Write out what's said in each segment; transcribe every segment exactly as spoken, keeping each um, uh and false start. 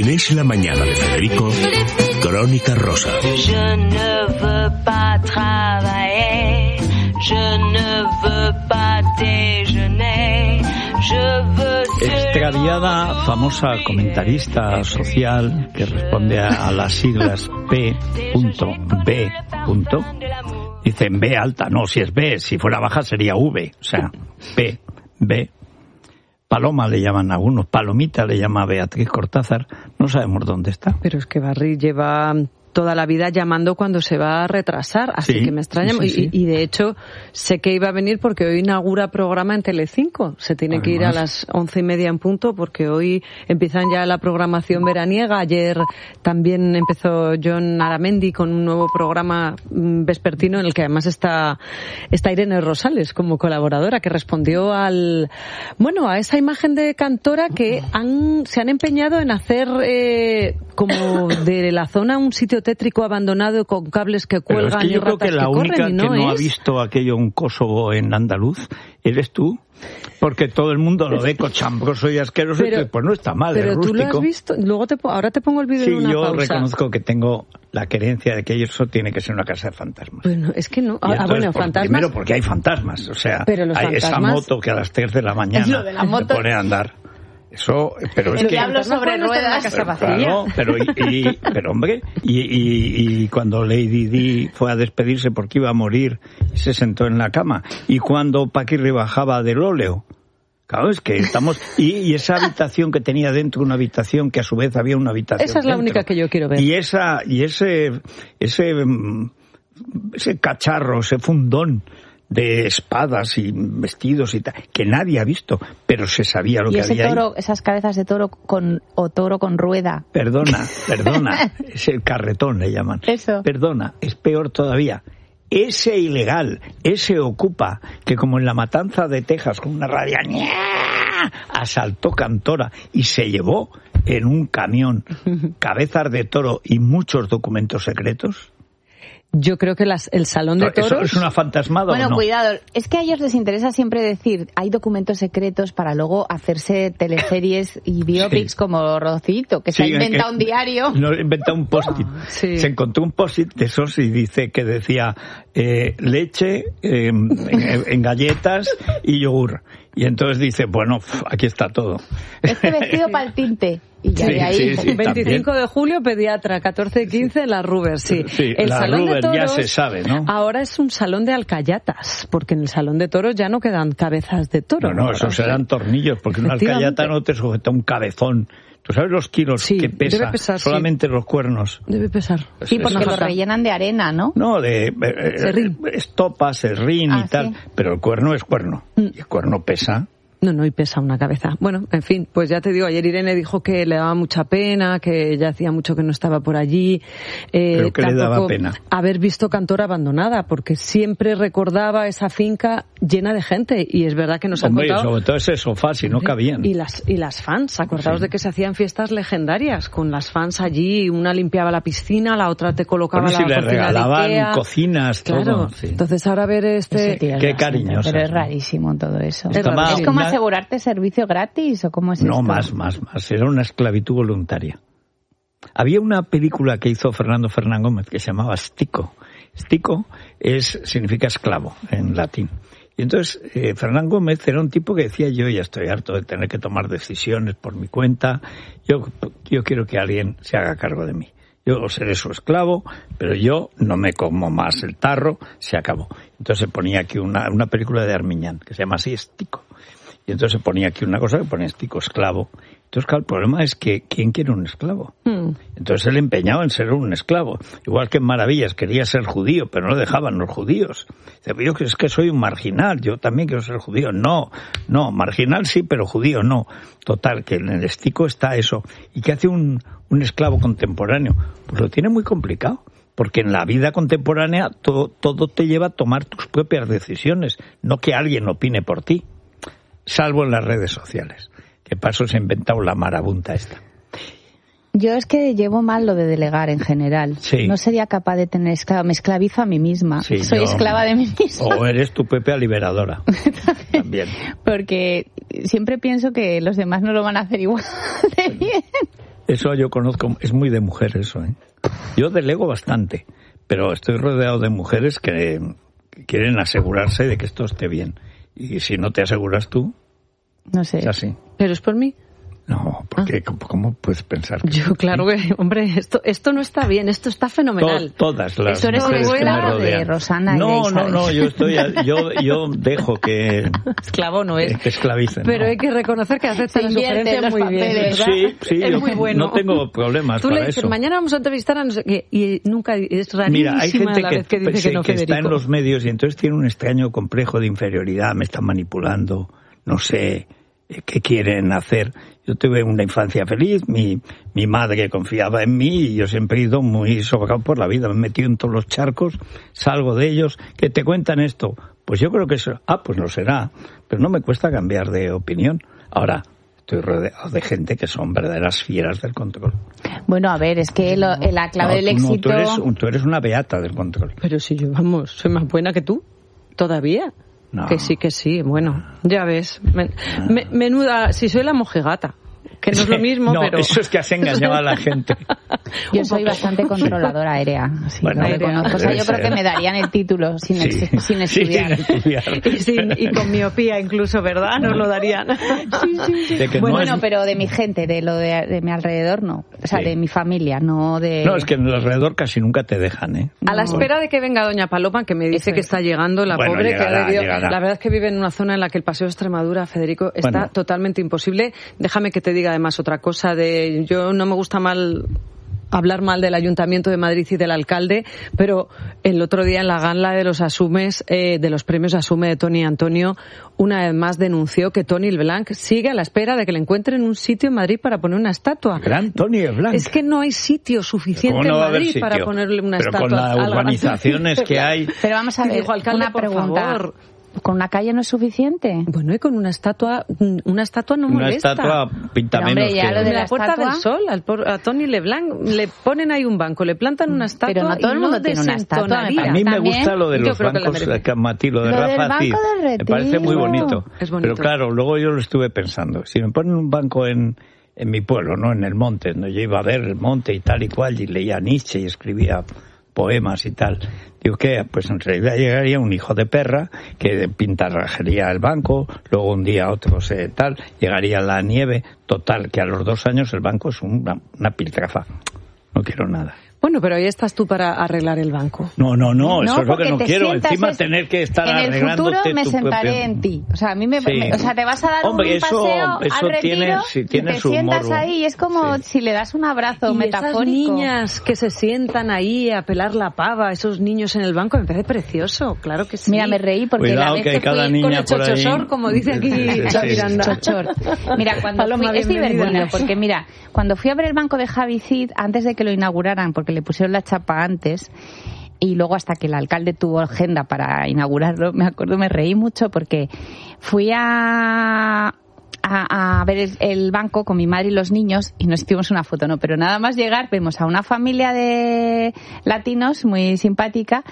En Es la Mañana de Federico, Crónica Rosa. Je ne veux pas travailler, je ne veux pas déjeuner, je veux... Extraviada, famosa comentarista social que responde a, a las siglas P B. Dice en B alta, no, si es B, si fuera baja sería V, o sea, P, B. Paloma le llaman a algunos, Palomita le llama a Beatriz Cortázar, no sabemos dónde está. Pero es que Barry lleva toda la vida llamando cuando se va a retrasar, así sí, que me extraña. Sí, sí. Y, y de hecho sé que iba a venir porque hoy inaugura programa en Telecinco. Se tiene Además. que ir a las once y media en punto porque hoy empiezan ya la programación veraniega. Ayer también empezó John Aramendi con un nuevo programa vespertino en el que además está, está Irene Rosales como colaboradora, que respondió al, bueno, a esa imagen de cantora que han, se han empeñado en hacer eh, como de la zona un sitio tétrico abandonado con cables que cuelgan. Pero es que yo y ratas creo que la que única corren, y no que no es. ha visto aquello en Kosovo, en andaluz, eres tú. Porque todo el mundo lo ve cochambroso y asqueroso, pero, y pues no está mal, pero es rústico. Pero tú lo has visto, luego te, ahora te pongo el vídeo sí, de una yo pausa. reconozco que tengo la creencia de que eso tiene que ser una casa de fantasmas. Bueno, es que no. Ah, entonces, bueno, por, fantasmas. Primero porque hay fantasmas, o sea, pero los hay fantasmas, esa moto que a las tres de la mañana lo de la moto, se pone a andar. Eso, pero es el que... diablo sobre ruedas. Pero, claro, pero, y, y, pero hombre, y, y, y cuando Lady Di fue a despedirse porque iba a morir, se sentó en la cama. Y cuando Paquirri bajaba del óleo, claro, es que estamos... Y, y esa habitación que tenía dentro, una habitación que a su vez había una habitación Esa es la dentro. única que yo quiero ver. Y, esa, y ese, ese, ese cacharro, ese fundón de espadas y vestidos y tal, que nadie ha visto, pero se sabía lo y que ese había toro, ahí. Esas cabezas de toro con o toro con rueda. Perdona, perdona, es el carretón le llaman. Eso. Perdona, es peor todavía. Ese ilegal, ese ocupa, que como en la matanza de Texas con una rabia, asaltó Cantora y se llevó en un camión cabezas de toro y muchos documentos secretos. Yo creo que las, el salón de toros... ¿Eso es una fantasmada bueno, o no? Cuidado, es que a ellos les interesa siempre decir hay documentos secretos para luego hacerse teleseries y biopics sí. como Rocito, que sí, se ha inventado que, un diario. No, inventa un post-it. Oh, sí. Se encontró un post-it de esos y dice que decía eh, leche eh, en, en galletas y yogur. Y entonces dice, bueno, aquí está todo. Este vestido para el tinte. Y ya sí, de ahí. Sí, sí, veinticinco también. de julio, pediatra, catorce y quince, la Ruber, sí. sí el la salón Ruber de toros ya se sabe, ¿no? Ahora es un salón de alcayatas, porque en el salón de toros ya no quedan cabezas de toro. No, no, esos serán tornillos, porque una alcayata no te sujeta un cabezón. ¿Tú sabes los kilos sí, que pesa? Debe pesar, solamente sí. los cuernos. Debe pesar. Sí, porque los rellenan de arena, ¿no? No, de eh, estopa, serrín ah, y tal, ¿sí? pero el cuerno es cuerno. Mm. Y el cuerno pesa. No, no, y pesa una cabeza. Bueno, en fin, pues ya te digo, ayer Irene dijo que le daba mucha pena, que ya hacía mucho que no estaba por allí. Eh, Pero que le daba pena. Haber visto Cantora abandonada, porque siempre recordaba esa finca llena de gente, y es verdad que nos Hombre, han contado... sobre todo ese sofá, si no cabían. Y las, y las fans, acordaos sí. de que se hacían fiestas legendarias, con las fans allí, una limpiaba la piscina, la otra te colocaba bueno, la si cocina le regalaban de Ikea. cocinas, claro. todo. Sí. Entonces ahora ver este... Qué cariñoso. Pero es rarísimo todo eso. Es, es como una... asegurarte servicio gratis, ¿o cómo es no, esto? No, más, más, más. Era una esclavitud voluntaria. Había una película que hizo Fernando Fernán Gómez que se llamaba Stico. Stico es, significa esclavo en latín. Y entonces eh, Fernán Gómez era un tipo que decía, yo ya estoy harto de tener que tomar decisiones por mi cuenta, yo, yo quiero que alguien se haga cargo de mí. Yo seré su esclavo, pero yo no me como más el tarro, se acabó. Entonces se ponía aquí una, una película de Armiñán que se llama así, Stico. Y entonces se ponía aquí una cosa que ponía Stico, esclavo. Entonces, claro, el problema es que ¿quién quiere un esclavo? Mm. Entonces él empeñaba en ser un esclavo. Igual que en Maravillas quería ser judío, pero no dejaban los judíos. Dice, yo es que soy un marginal, yo también quiero ser judío. No, no, marginal sí, pero judío no. Total, que en el Stico está eso. ¿Y qué hace un, un esclavo contemporáneo? Pues lo tiene muy complicado. Porque en la vida contemporánea todo, todo te lleva a tomar tus propias decisiones, no que alguien opine por ti. Salvo en las redes sociales, que paso se ha inventado la marabunta esta. Yo es que llevo mal lo de delegar en general. Sí. No sería capaz de tener esclava. Me esclavizo a mí misma. Sí, Soy yo... esclava de mí misma. O eres tu propia liberadora. También. Porque siempre pienso que los demás no lo van a hacer igual de bien. Eso yo conozco, es muy de mujer eso, ¿eh? Yo delego bastante, pero estoy rodeado de mujeres que, que quieren asegurarse de que esto esté bien. Y si no te aseguras tú, no sé. Es así. ¿Pero es por mí? No, porque ah. ¿cómo, ¿cómo puedes pensar que yo, claro que, hombre, esto esto no está bien, esto está fenomenal. To, todas las Eso eres mujeres que me rodean. De Rosana no, no, no, yo estoy, yo, yo dejo que... Esclavo no es. Que esclavicen. Pero no. hay que reconocer que acepta las sugerencias muy bien, ¿verdad? Sí, sí, es yo muy bueno. No tengo problemas Tú para le dices, eso. mañana vamos a entrevistar a no sé qué, y nunca, es rarísima. Mira, hay gente la que, vez que dice sí, que no, que Federico. está en los medios y entonces tiene un extraño complejo de inferioridad, me están manipulando, no sé qué quieren hacer. Yo tuve una infancia feliz, mi, mi madre confiaba en mí y yo siempre he ido muy sobrado por la vida, me he metido en todos los charcos, salgo de ellos, que te cuentan esto. Pues yo creo que eso, ah, pues no será, pero no me cuesta cambiar de opinión. Ahora, estoy rodeado de gente que son verdaderas fieras del control. Bueno, a ver, es que lo, la clave no, del tú éxito... No, tú, eres, tú eres una beata del control. Pero si yo, vamos, soy más buena que tú, todavía. No. Que sí, que sí, bueno, ya ves. Men, no. me, menuda, si soy la mojigata, que no es lo mismo, no, pero... eso es que has engañado a la gente. Yo soy bastante controladora aérea, sí, bueno, no reconozco. O sea, yo creo que me darían el título sin, sí, ex, sin estudiar. Sin estudiar. Y, sin, y con miopía incluso, ¿verdad? Nos lo darían. Sí, sí, sí. Bueno, no es... pero de mi gente, de lo de, de mi alrededor, no. O sea, sí. de mi familia, no de... No, es que en el alrededor casi nunca te dejan, ¿eh? A la espera de que venga doña Paloma, que me dice eso que está llegando, la bueno, pobre, llegará, que ha debido... llegará. La verdad es que vive en una zona en la que el Paseo de Extremadura, Federico, está bueno. totalmente imposible. Déjame que te diga además otra cosa de... Yo no me gusta mal... hablar mal del Ayuntamiento de Madrid y del alcalde, pero el otro día en la gala de los Asumes, eh, de los premios Asume de Tony Antonio, una vez más denunció que Tony Leblanc sigue a la espera de que le encuentren un sitio en Madrid para poner una estatua. Gran Tony Leblanc. Es que no hay sitio suficiente no en Madrid para ponerle una pero estatua. Pero con las urbanizaciones que hay... Pero vamos a ver, dijo, alcalde, una pregunta. Favor. ¿Con una calle no es suficiente? Bueno, y con una estatua, una estatua no una molesta. Una estatua pinta pero, hombre, menos ya que... Lo de la, la Puerta estatua... del Sol, al, a Tony Leblanc, le ponen ahí un banco, le plantan una estatua. Pero no todo el mundo no tiene una estatua. A mí me También, gusta lo de los bancos de Camatí, lo de lo Rafa Cid. Me parece muy bonito. Es bonito. Pero claro, luego yo lo estuve pensando. Si me ponen un banco en, en mi pueblo, no en el monte, no yo iba a ver el monte y tal y cual, y leía Nietzsche y escribía poemas y tal. Digo que, pues en realidad llegaría un hijo de perra que pintarrajería el banco, luego un día otro se tal, llegaría la nieve, total, que a los dos años el banco es una, una piltrafa. No quiero nada. Bueno, pero ahí estás tú para arreglar el banco. No, no, no, eso no, es lo que no quiero. Encima es, tener que estar en arreglándote el futuro me tu sentaré propio... en ti. O sea, a mí me, sí. me o sea, te vas a dar Hombre, un eso, paseo eso al retiro tiene, sí, tiene y te su sientas morbo. ahí y es como sí. si le das un abrazo y metafórico. Esas niñas que se sientan ahí a pelar la pava, esos niños en el banco, me parece precioso, claro que sí. Mira, me reí porque Cuidado la vez que, que cada fui niña con el por chochosor, ahí... como dice aquí sí, Miranda. Chochor. Mira, cuando Paloma, fui, es bienvenida. divertido, porque mira, cuando fui a ver el banco de Javi Cid, antes de que lo inauguraran, porque le pusieron la chapa antes, y luego hasta que el alcalde tuvo agenda para inaugurarlo, me acuerdo, me reí mucho porque fui a... A, a ver el, el banco con mi madre y los niños y nos hicimos una foto, no, pero nada más llegar vemos a una familia de latinos muy simpática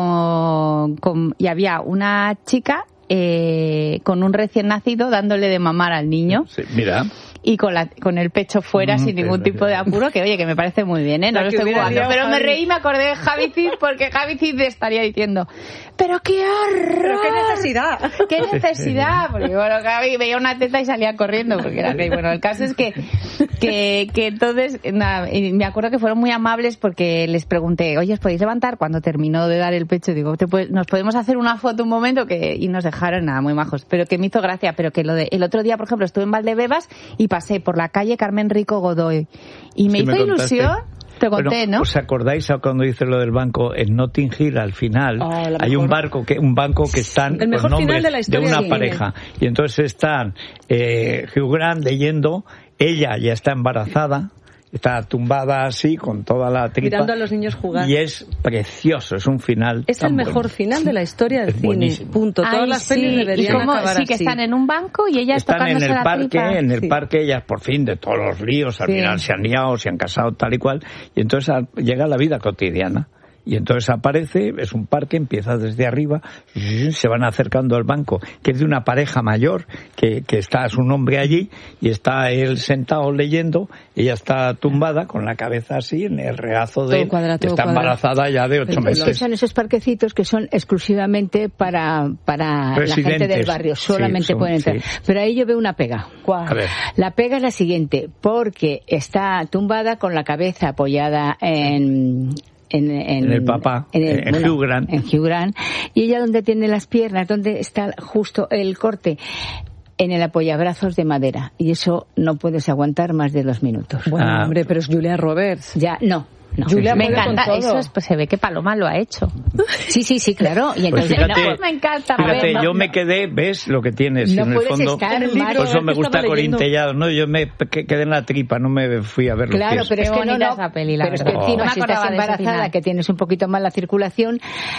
con, con y había una chica eh, con un recién nacido dándole de mamar al niño. Sí, mira. Y con, la, con el pecho fuera, mm, sin ningún tipo de apuro, que oye, que me parece muy bien, ¿eh? No lo estoy jugando. Pero me reí y me acordé de Javi Cid, porque Javi Cid estaría diciendo, ¡pero qué horror! ¿Pero qué necesidad? ¿Qué necesidad? Porque bueno, Javi veía una teta y salía corriendo, porque era que, bueno, el caso es que, que, que entonces, nada, y me acuerdo que fueron muy amables porque les pregunté, oye, ¿os podéis levantar? Cuando terminó de dar el pecho, digo, ¿te puedes, ¿nos podemos hacer una foto un momento? Que, y nos dejaron, nada, muy majos, pero que me hizo gracia, pero que lo de, el otro día, por ejemplo, estuve en Valdebebas y pasé por la calle Carmen Rico Godoy y me sí, hizo me ilusión. Te conté, bueno, ¿no? ¿os acordáis cuando dice lo del banco? En Notting Hill, al final, oh, hay un barco que un banco que están el mejor con nombres final de, la historia de una de pareja. Y entonces están eh, Hugh Grant leyendo, ella ya está embarazada, está tumbada así, con toda la tripa. Mirando a los niños jugar. Y es precioso, es un final Es tan el mejor bueno. final de la historia del es cine, buenísimo. punto. Todas Ay, las pelis sí. deberían ¿Y cómo? acabar Sí, que así. están en un banco y ellas están tocándose en el la parque, tripa. en el Sí. parque ellas por fin de todos los líos, al Sí. final se han liado, se han casado tal y cual, y entonces llega la vida cotidiana. Y entonces aparece, es un parque, empieza desde arriba, se van acercando al banco, que es de una pareja mayor, que, que está su nombre allí, y está él sentado leyendo, ella está tumbada con la cabeza así en el regazo de él, cuadra, está cuadra. embarazada ya de ocho meses. Que son esos parquecitos que son exclusivamente para, para la gente del barrio, solamente sí, son, pueden entrar. Sí. Pero ahí yo veo una pega. ¿Cuál? A ver. La pega es la siguiente, porque está tumbada con la cabeza apoyada en... En, en, en el papá, en, el, en bueno, Hugh Grant. En Hugh Grant. Y ella donde tiene las piernas, donde está justo el corte, en el apoyabrazos de madera. Y eso no puedes aguantar más de dos minutos. Bueno, Ah. hombre, pero es Julia Roberts. Ya, no. No. Julia Me puede encanta, con todo. eso es, pues se ve que Paloma lo ha hecho. Sí, sí, sí, claro. Y Pues entonces, fíjate, no, pues me encanta. fíjate, A ver, no, yo no. me quedé, ves lo que tienes No en el puedes fondo. estar En el libro, Por eso me que gusta estaba leyendo. Corintellado, ¿no? Yo me que- quedé en la tripa, no me fui a ver los claro, pies. pero es Qué que no, bonita no, esa peli, la pero es que verdad. encima No me si estás acordaba de ese embarazada, final. que tienes un poquito más la circulación,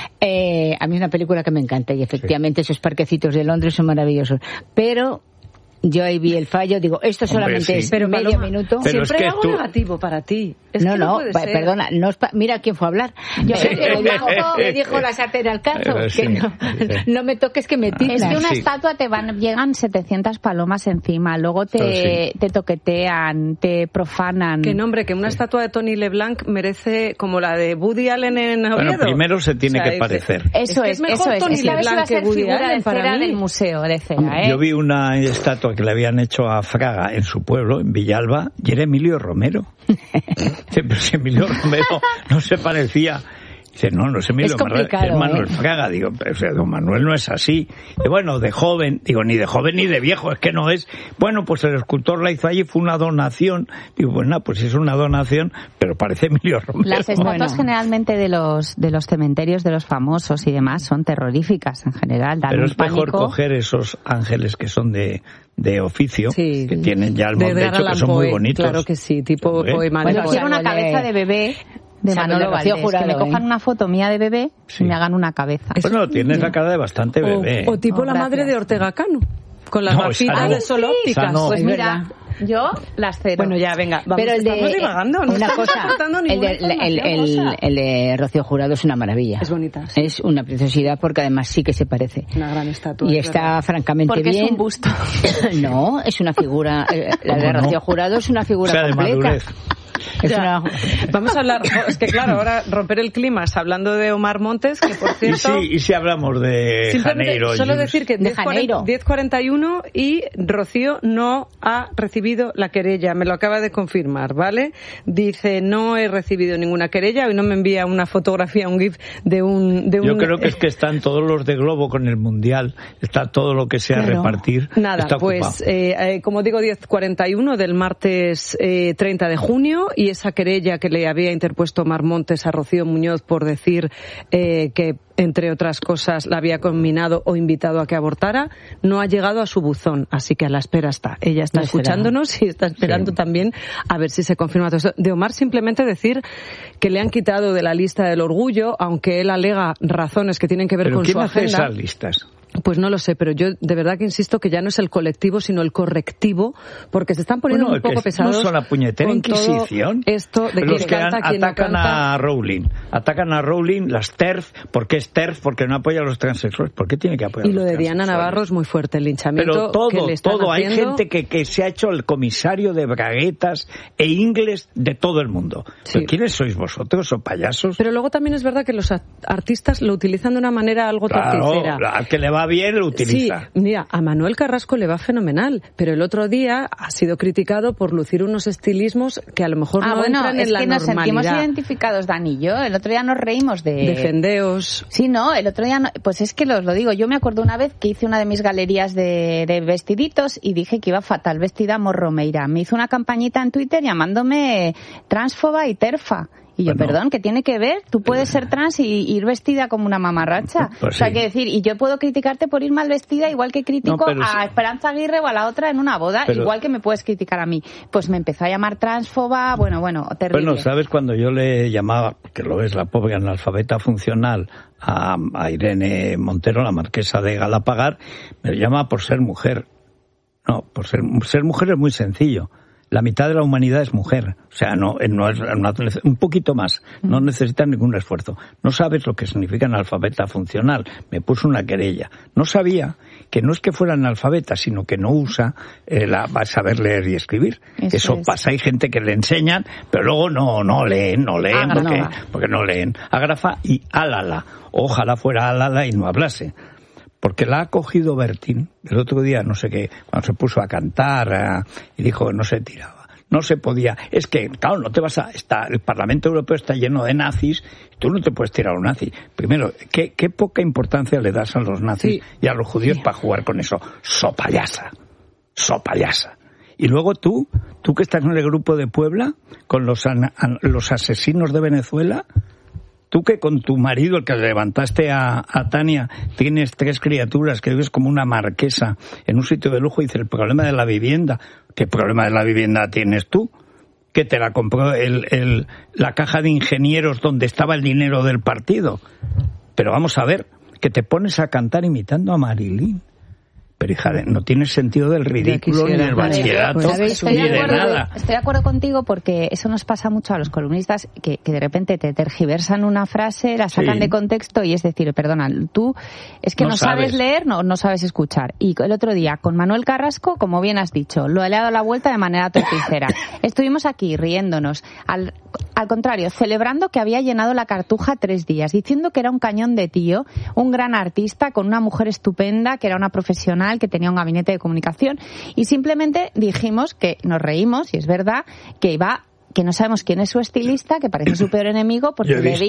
eh, a mí es una película que me encanta y efectivamente esos parquecitos de Londres son maravillosos. Pero yo ahí vi el fallo, digo, esto Hombre, solamente sí. es Pero, medio Paloma, minuto. Pero Siempre es que hay algo tú- negativo para ti. Es no, que no, puede pa- ser. perdona, no es pa- mira quién fue a hablar. Yo, Sí. me, dijo, me dijo la sartén al cazo, Eh, sí, que no, sí. no me toques que me tiznas. Es que una Sí. estatua te van, llegan setecientas palomas encima, luego te, Todo sí. te toquetean, te profanan. Que nombre, que una estatua de Tony LeBlanc merece como la de Woody Allen en Oviedo. Bueno, primero se tiene O sea, que es- parecer. Eso Es que es, es mejor eso es. Tony Esta vez iba a LeBlanc ser que Woody figura Allen de para cera mí. del museo de cera, ¿eh? Yo vi una estatua que le habían hecho a Fraga en su pueblo, en Villalba, y era Emilio Romero. Dice, pero si Emilio Romero no se parecía. Dice, no, no es Emilio Es complicado, es Manuel ¿eh? Fraga. Digo, pero o sea, don Manuel no es así. Y bueno, de joven, digo, ni de joven ni de viejo, es que no es. Bueno, pues el escultor la hizo allí, fue una donación. Digo, pues nada, pues es una donación, pero parece Emilio Romero. Las estatuas Bueno. generalmente de los de los cementerios de los famosos y demás son terroríficas en general, dan Pero un es mejor pánico. coger esos ángeles que son de, de oficio, Sí. que tienen ya el De molde Edgar hecho, que Allan son muy Poe, bonitos. claro que sí, tipo Hombre. poema de Bueno, Bueno, quiero una Samuel de- cabeza de bebé de Samuel Manolo de Rocío Valdés, que me Jurado, cojan ¿eh? una foto mía de bebé Sí. y me hagan una cabeza. Bueno, tienes la cara de bastante O, bebé. o tipo Oh, la madre gracias. de Ortega Cano, con las No, gafitas esa no. de sol ópticas. Esa no. Pues Es mira, verdad. yo las cero. Bueno, ya, venga, vamos, Pero el de, estamos divagando, no una estamos cosa, aportando el ninguna de, el, el, información, Rosa. el de Rocío Jurado es una maravilla. Es bonita, sí. Es una preciosidad porque además sí que se parece. Una gran estatua. Y es está verdad. francamente Porque es bien. un busto. No, es una figura. eh, La de ¿Cómo no? Rocío Jurado es una O figura sea, de completa. madurez. Es Ya. una- Vamos a hablar, es que claro, ahora romper el clima, hablando de Omar Montes, que por ¿Y cierto... si, y si hablamos de Simplemente Janeiro? solo Jules? decir que De diez Janeiro. cuarenta y uno y Rocío no ha recibido la querella, me lo acaba de confirmar, ¿vale? Dice, no he recibido ninguna querella, hoy no me envía una fotografía, un gif de un... De Yo un creo que es que están todos los de Globo con el Mundial, está todo lo que sea Claro. repartir. Nada, está pues ocupado. eh, eh, como digo, diez cuarenta y uno del martes eh, treinta de junio y esa querella que le había interpuesto Omar Montes a Rocío Muñoz por decir eh, que, entre otras cosas, la había combinado o invitado a que abortara, no ha llegado a su buzón, así que a la espera está. Ella está No será. escuchándonos y está esperando Sí. también a ver si se confirma todo esto. De Omar simplemente decir que le han quitado de la lista del orgullo, aunque él alega razones que tienen que ver ¿Pero con quién su hace agenda. esas listas? Pues no lo sé, pero yo de verdad que insisto que ya no es el colectivo, sino el correctivo, porque se están poniendo Bueno, un poco que pesados. no son la puñetera con todo Inquisición. Esto de Los quién que canta, han- quién no atacan canta. a Rowling. Atacan a Rowling, las TERF. ¿Por qué es TERF? Porque no apoya a los transexuales. ¿Por qué tiene que apoyar Y a los lo de Diana transexuales? Navarro es muy fuerte, el linchamiento Pero que todo, le están todo. Hay haciendo. gente que, que se ha hecho el comisario de braguetas e ingles de todo el mundo. Sí. ¿Pero quiénes sois vosotros o payasos? Pero luego también es verdad que los a- artistas lo utilizan de una manera algo Claro, torticera. al que le va bien lo utiliza. Sí, mira, a Manuel Carrasco le va fenomenal, pero el otro día ha sido criticado por lucir unos estilismos que a lo mejor Ah, no bueno, entran es en la que nos sentimos normalidad. identificados, Dani y yo. El otro día nos reímos de... Defendeos. Sí, no, el otro día, no- pues es que os lo digo, yo me acuerdo una vez que hice una de mis galerías de, de vestiditos y dije que iba fatal vestida Morromeira. Me hizo una campañita en Twitter llamándome transfoba y terfa. Y yo, Bueno. perdón, ¿qué tiene que ver? Tú puedes ser trans y ir vestida como una mamarracha. Pues o sea, sí. que decir, y yo puedo criticarte por ir mal vestida igual que critico No, pero a sí. Esperanza Aguirre o a la otra en una boda, Pero- igual que me puedes criticar a mí. Pues me empezó a llamar transfoba, bueno, bueno, terrible. Bueno, ¿sabes cuando yo le llamaba, que lo es la pobre analfabeta funcional, a, a Irene Montero, la marquesa de Galapagar, me llama por ser mujer? No, por ser, ser mujer es muy sencillo. la mitad de la humanidad es mujer. O sea, no, no es no, un poquito más. No necesitan ningún esfuerzo. No sabes lo que significa analfabeta funcional. Me puso una querella. No sabía que no es que fuera analfabeta, sino que no usa eh, la, va a saber leer y escribir. Eso, Eso es. pasa. Hay gente que le enseñan, pero luego no, no leen, no leen, Ágrafa. porque, porque no leen. Ágrafa y álala. Ojalá fuera álala y no hablase. Porque la ha cogido Bertín el otro día, no sé qué, cuando se puso a cantar a, y dijo que no se tiraba. No se podía. Es que, claro, no te vas a... Está, el Parlamento Europeo está lleno de nazis, tú no te puedes tirar a un nazi. Primero, ¿qué, qué poca importancia le das a los nazis sí. y a los judíos sí. para jugar con eso? Sopayasa. Sopayasa. Y luego tú, tú que estás en el grupo de Puebla, con los, an, an, los asesinos de Venezuela... Tú que con tu marido, el que levantaste a, a Tania, tienes tres criaturas, que vives como una marquesa en un sitio de lujo, y dices, el problema de la vivienda. ¿Qué problema de la vivienda tienes tú? Que te la compró el, el, la caja de ingenieros donde estaba el dinero del partido. Pero vamos a ver, que te pones a cantar imitando a Marilyn. Pero hija, no tiene sentido del ridículo ni del bachillerato pues, ni de, de nada. Estoy de acuerdo contigo porque eso nos pasa mucho a los columnistas que, que de repente te tergiversan una frase, la sacan sí. de contexto y es decir, perdona, tú es que no, no sabes. sabes leer, no, no sabes escuchar. Y el otro día con Manuel Carrasco, como bien has dicho, lo he dado la vuelta de manera torticera. Estuvimos aquí riéndonos, al, al contrario, celebrando que había llenado la Cartuja tres días, diciendo que era un cañón de tío, un gran artista con una mujer estupenda, que era una profesional, que tenía un gabinete de comunicación, y simplemente dijimos que nos reímos, y es verdad, que iba, que no sabemos quién es su estilista, que parece su peor enemigo, porque le